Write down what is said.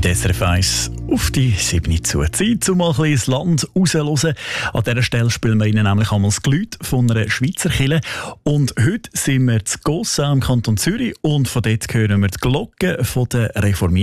der SRF 1 auf die 7 zu. Zeit, um mal ein bisschen ins Land rauszuhören. An dieser Stelle spielen wir Ihnen nämlich einmal das Gelüt von einer Schweizer Kirche. Und heute sind wir zu Gossau im Kanton Zürich und von dort hören wir die Glocken von der reformierten